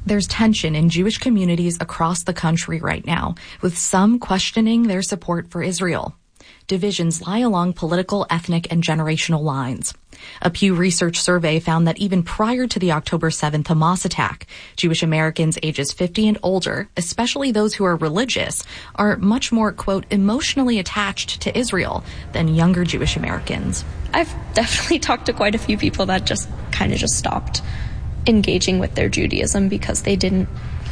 There's tension in Jewish communities across the country right now, with some questioning their support for Israel. Divisions lie along political, ethnic, and generational lines. A Pew Research survey found that even prior to the October 7th Hamas attack, Jewish Americans ages 50 and older, especially those who are religious, are much more, quote, emotionally attached to Israel than younger Jewish Americans. I've definitely talked to quite a few people that just stopped engaging with their Judaism because they didn't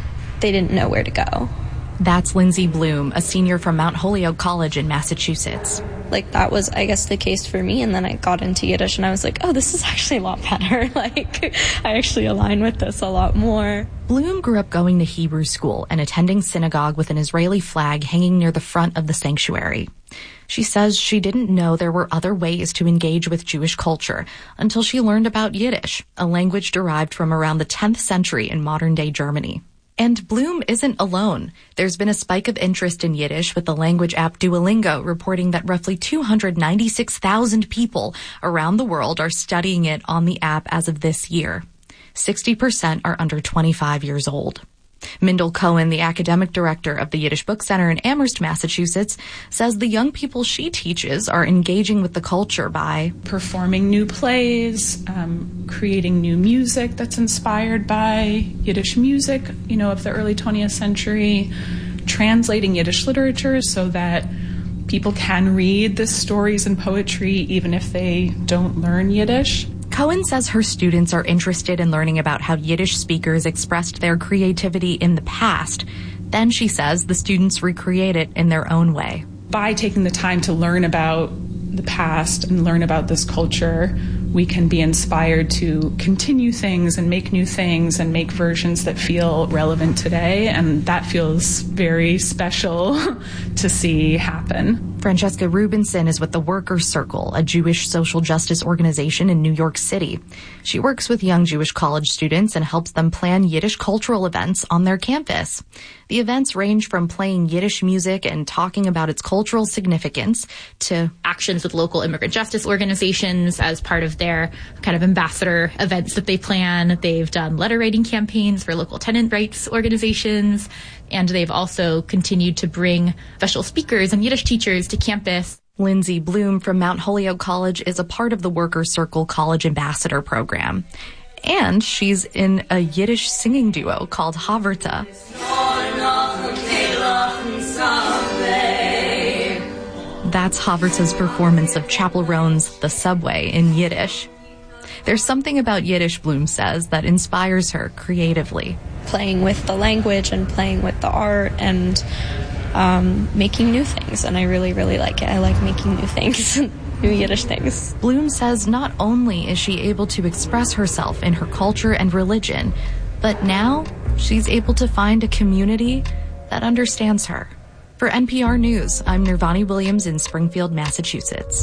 know where to go. That's Lindsay Bloom, a senior from Mount Holyoke College in Massachusetts. That was, I guess, the case for me, and then I got into Yiddish and I was like, oh, this is actually a lot better. I actually align with this a lot more. Bloom grew up going to Hebrew school and attending synagogue with an Israeli flag hanging near the front of the sanctuary. She says she didn't know there were other ways to engage with Jewish culture until she learned about Yiddish, a language derived from around the 10th century in modern-day Germany. And Bloom isn't alone. There's been a spike of interest in Yiddish, with the language app Duolingo reporting that roughly 296,000 people around the world are studying it on the app as of this year. 60% are under 25 years old. Mindel Cohen, the academic director of the Yiddish Book Center in Amherst, Massachusetts, says the young people she teaches are engaging with the culture by performing new plays, creating new music that's inspired by Yiddish music, of the early 20th century, translating Yiddish literature so that people can read the stories and poetry even if they don't learn Yiddish. Cohen says her students are interested in learning about how Yiddish speakers expressed their creativity in the past. Then, she says, the students recreate it in their own way. By taking the time to learn about the past and learn about this culture, we can be inspired to continue things and make new things and make versions that feel relevant today. And that feels very special to see happen. Francesca Rubinson is with the Workers' Circle, a Jewish social justice organization in New York City. She works with young Jewish college students and helps them plan Yiddish cultural events on their campus. The events range from playing Yiddish music and talking about its cultural significance to actions with local immigrant justice organizations as part of their kind of ambassador events that they plan. They've done letter writing campaigns for local tenant rights organizations, and they've also continued to bring special speakers and Yiddish teachers to campus. Lindsay Bloom from Mount Holyoke College is a part of the Workers' Circle College Ambassador Program. And she's in a Yiddish singing duo called Haverta. That's Haverta's performance of Chappell Roan's The Subway in Yiddish. There's something about Yiddish, Bloom says, that inspires her creatively. Playing with the language and playing with the art and making new things. And I really, really like it. I like making new things, new Yiddish things. Bloom says not only is she able to express herself in her culture and religion, but now she's able to find a community that understands her. For NPR News, I'm Nirvani Williams in Springfield, Massachusetts.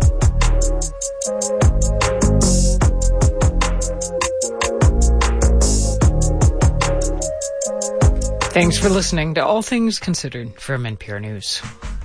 Thanks for listening to All Things Considered from NPR News.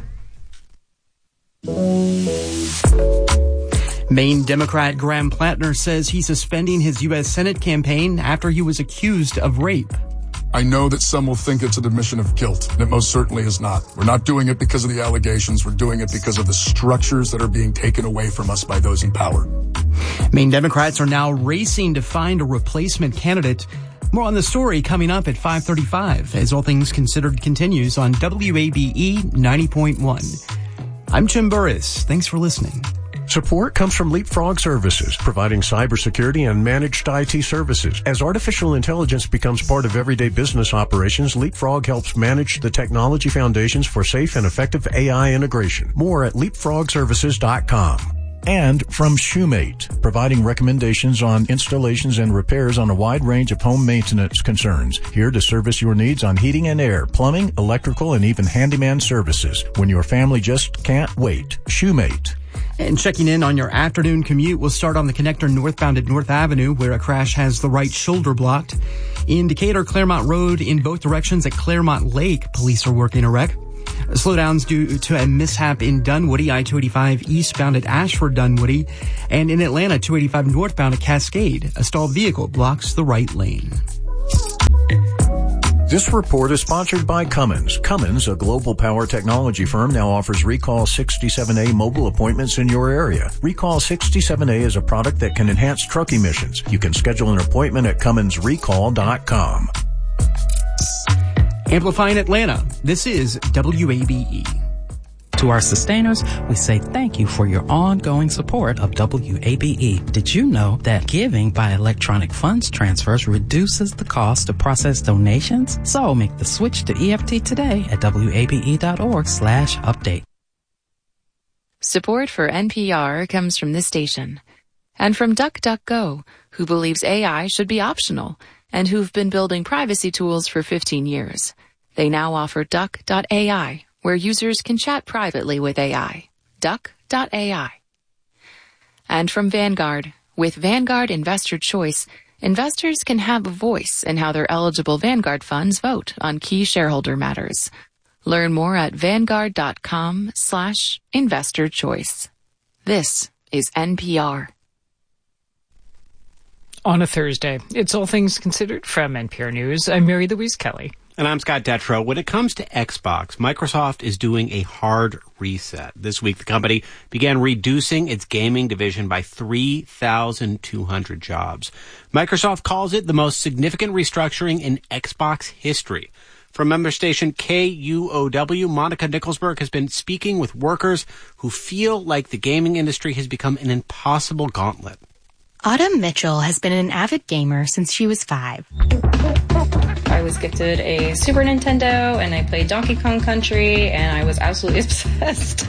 Maine Democrat Graham Plattner says he's suspending his U.S. Senate campaign after he was accused of rape. I know that some will think it's an admission of guilt, and it most certainly is not. We're not doing it because of the allegations. We're doing it because of the structures that are being taken away from us by those in power. Maine Democrats are now racing to find a replacement candidate. More on the story coming up at 5:35 as All Things Considered continues on WABE 90.1. I'm Jim Burris. Thanks for listening. Support comes from Leapfrog Services, providing cybersecurity and managed IT services. As artificial intelligence becomes part of everyday business operations, Leapfrog helps manage the technology foundations for safe and effective AI integration. More at leapfrogservices.com. And from Shoemate, providing recommendations on installations and repairs on a wide range of home maintenance concerns. Here to service your needs on heating and air, plumbing, electrical, and even handyman services. When your family just can't wait. Shoemate. And checking in on your afternoon commute, we'll start on the connector northbound at North Avenue, where a crash has the right shoulder blocked. In Decatur, Claremont Road in both directions at Claremont Lake, police are working a wreck. Slowdowns due to a mishap in Dunwoody, I-285 eastbound at Ashford Dunwoody, and in Atlanta, 285 northbound at Cascade. A stalled vehicle blocks the right lane. This report is sponsored by Cummins. Cummins, a global power technology firm, now offers Recall 67A mobile appointments in your area. Recall 67A is a product that can enhance truck emissions. You can schedule an appointment at CumminsRecall.com. Amplifying Atlanta, this is WABE. To our sustainers, we say thank you for your ongoing support of WABE. Did you know that giving by electronic funds transfers reduces the cost to process donations? So make the switch to EFT today at wabe.org/update. Support for NPR comes from this station and from DuckDuckGo, who believes AI should be optional and who've been building privacy tools for 15 years. They now offer Duck.ai, where users can chat privately with AI. Duck.ai. And from Vanguard. With Vanguard Investor Choice, investors can have a voice in how their eligible Vanguard funds vote on key shareholder matters. Learn more at vanguard.com/investorchoice. This is NPR. On a Thursday, it's All Things Considered from NPR News. I'm Mary Louise Kelly. And I'm Scott Detrow. When it comes to Xbox, Microsoft is doing a hard reset. This week, the company began reducing its gaming division by 3,200 jobs. Microsoft calls it the most significant restructuring in Xbox history. From member station KUOW, Monica Nicholsberg has been speaking with workers who feel like the gaming industry has become an impossible gauntlet. Autumn Mitchell has been an avid gamer since she was 5. I was gifted a Super Nintendo, and I played Donkey Kong Country, and I was absolutely obsessed.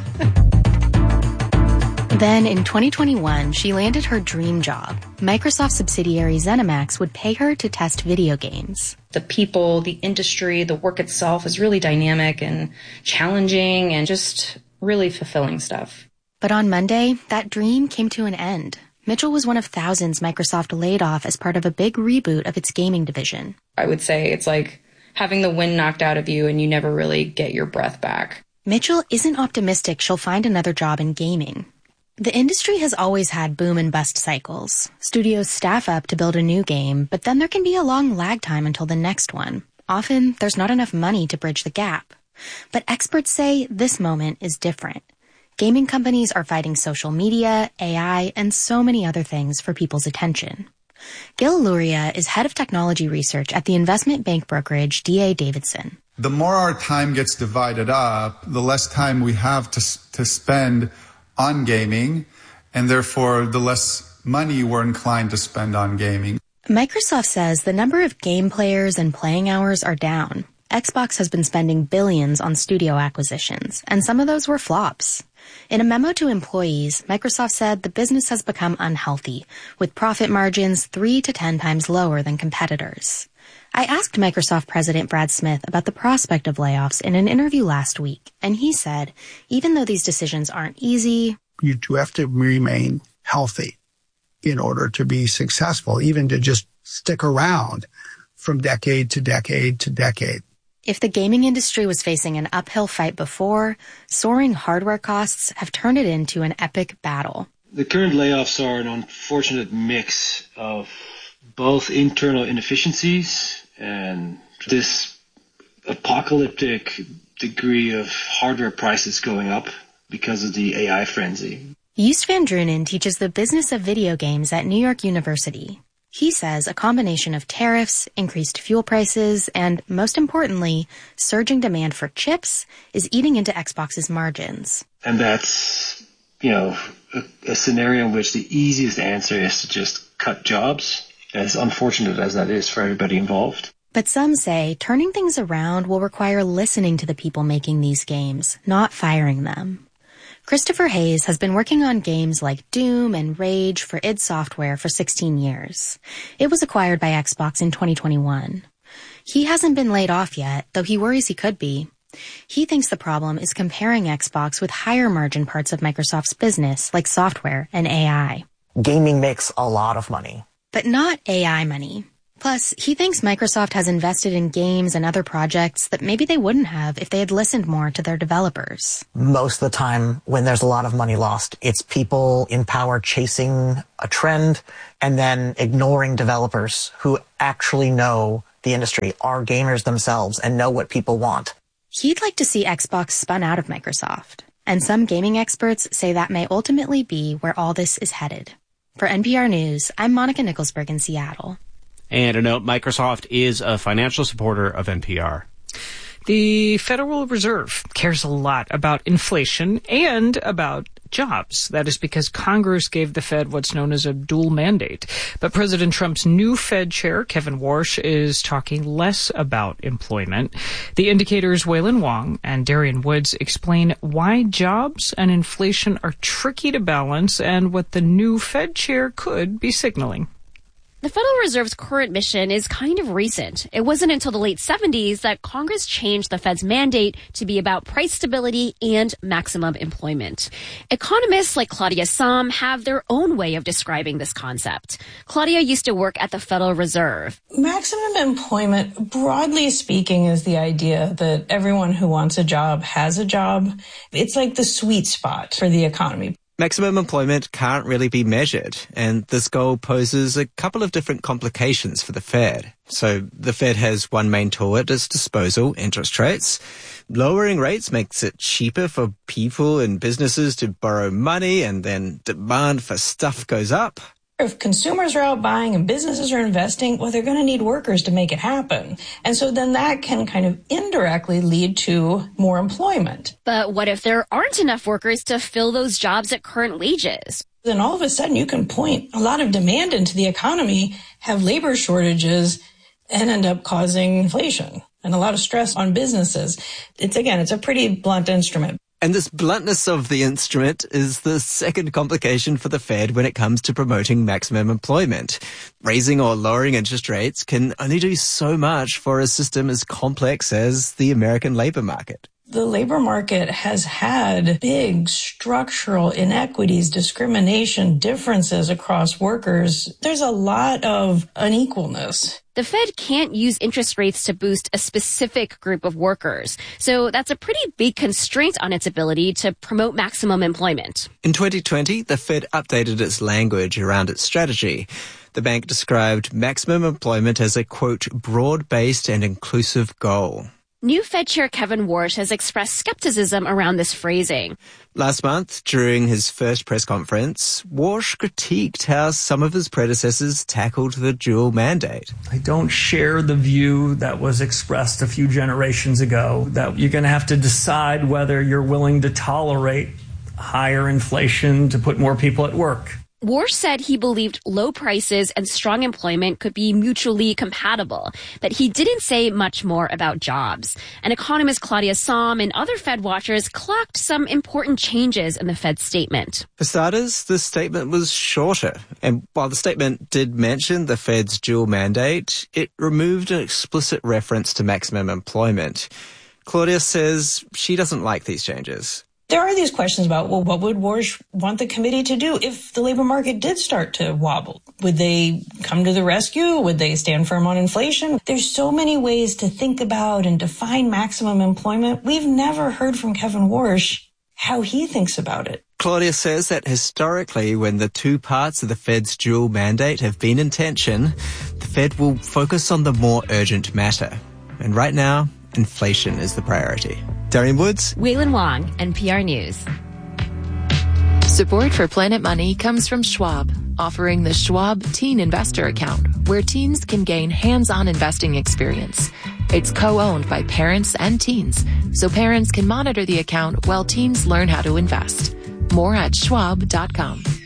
Then, in 2021, she landed her dream job. Microsoft subsidiary ZeniMax would pay her to test video games. The people, the industry, the work itself is really dynamic and challenging and just really fulfilling stuff. But on Monday, that dream came to an end. Mitchell was one of thousands Microsoft laid off as part of a big reboot of its gaming division. I would say it's like having the wind knocked out of you and you never really get your breath back. Mitchell isn't optimistic she'll find another job in gaming. The industry has always had boom and bust cycles. Studios staff up to build a new game, but then there can be a long lag time until the next one. Often, there's not enough money to bridge the gap. But experts say this moment is different. Gaming companies are fighting social media, AI, and so many other things for people's attention. Gil Luria is head of technology research at the investment bank brokerage D.A. Davidson. The more our time gets divided up, the less time we have to spend on gaming, and therefore the less money we're inclined to spend on gaming. Microsoft says the number of game players and playing hours are down. Xbox has been spending billions on studio acquisitions, and some of those were flops. In a memo to employees, Microsoft said the business has become unhealthy, with profit margins 3 to 10 times lower than competitors. I asked Microsoft President Brad Smith about the prospect of layoffs in an interview last week, and he said, even though these decisions aren't easy, you do have to remain healthy in order to be successful, even to just stick around from decade to decade to decade. If the gaming industry was facing an uphill fight before, soaring hardware costs have turned it into an epic battle. The current layoffs are an unfortunate mix of both internal inefficiencies and this apocalyptic degree of hardware prices going up because of the AI frenzy. Joost van Drunen teaches the business of video games at New York University. He says a combination of tariffs, increased fuel prices, and, most importantly, surging demand for chips is eating into Xbox's margins. And that's, a scenario in which the easiest answer is to just cut jobs, as unfortunate as that is for everybody involved. But some say turning things around will require listening to the people making these games, not firing them. Christopher Hayes has been working on games like Doom and Rage for id Software for 16 years. It was acquired by Xbox in 2021. He hasn't been laid off yet, though he worries he could be. He thinks the problem is comparing Xbox with higher margin parts of Microsoft's business, like software and AI. Gaming makes a lot of money. But not AI money. Plus, he thinks Microsoft has invested in games and other projects that maybe they wouldn't have if they had listened more to their developers. Most of the time, when there's a lot of money lost, it's people in power chasing a trend and then ignoring developers who actually know the industry are gamers themselves and know what people want. He'd like to see Xbox spun out of Microsoft, and some gaming experts say that may ultimately be where all this is headed. For NPR News, I'm Monica Nicholsberg in Seattle. And a note, Microsoft is a financial supporter of NPR. The Federal Reserve cares a lot about inflation and about jobs. That is because Congress gave the Fed what's known as a dual mandate. But President Trump's new Fed chair, Kevin Warsh, is talking less about employment. The Indicator's Waylon Wong and Darian Woods explain why jobs and inflation are tricky to balance and what the new Fed chair could be signaling. The Federal Reserve's current mission is kind of recent. It wasn't until the late 70s that Congress changed the Fed's mandate to be about price stability and maximum employment. Economists like Claudia Sahm have their own way of describing this concept. Claudia used to work at the Federal Reserve. Maximum employment, broadly speaking, is the idea that everyone who wants a job has a job. It's like the sweet spot for the economy. Maximum employment can't really be measured, and this goal poses a couple of different complications for the Fed. So the Fed has one main tool at its disposal, interest rates. Lowering rates makes it cheaper for people and businesses to borrow money, and then demand for stuff goes up. If consumers are out buying and businesses are investing, well, they're going to need workers to make it happen. And so then that can kind of indirectly lead to more employment. But what if there aren't enough workers to fill those jobs at current wages? Then all of a sudden you can point a lot of demand into the economy, have labor shortages, and end up causing inflation and a lot of stress on businesses. It's a pretty blunt instrument. And this bluntness of the instrument is the second complication for the Fed when it comes to promoting maximum employment. Raising or lowering interest rates can only do so much for a system as complex as the American labor market. The labor market has had big structural inequities, discrimination, differences across workers. There's a lot of unequalness. The Fed can't use interest rates to boost a specific group of workers. So that's a pretty big constraint on its ability to promote maximum employment. In 2020, the Fed updated its language around its strategy. The bank described maximum employment as a, quote, broad-based and inclusive goal. New Fed Chair Kevin Warsh has expressed skepticism around this phrasing. Last month, during his first press conference, Warsh critiqued how some of his predecessors tackled the dual mandate. I don't share the view that was expressed a few generations ago that you're going to have to decide whether you're willing to tolerate higher inflation to put more people at work. Warsh said he believed low prices and strong employment could be mutually compatible, but he didn't say much more about jobs. And economist Claudia Sahm and other Fed watchers clocked some important changes in the Fed's statement. For starters, the statement was shorter. And while the statement did mention the Fed's dual mandate, it removed an explicit reference to maximum employment. Claudia says she doesn't like these changes. There are these questions about, well, what would Warsh want the committee to do if the labor market did start to wobble? Would they come to the rescue? Would they stand firm on inflation? There's so many ways to think about and define maximum employment. We've never heard from Kevin Warsh how he thinks about it. Claudia says that historically, when the two parts of the Fed's dual mandate have been in tension, the Fed will focus on the more urgent matter. And right now, inflation is the priority. Darian Woods, Waylon Wong, NPR News. Support for Planet Money comes from Schwab, offering the Schwab Teen Investor Account, where teens can gain hands-on investing experience. It's co-owned by parents and teens, so parents can monitor the account while teens learn how to invest. More at schwab.com.